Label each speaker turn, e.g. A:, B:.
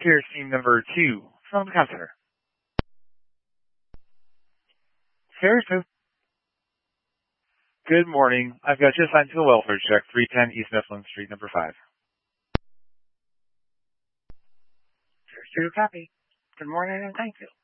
A: Here's team number 2 from the counter. Harrison. Good morning. I've got you assigned to the welfare check, 310 East Mifflin Street, number 5.
B: Here's 2 copy. Good morning and thank you.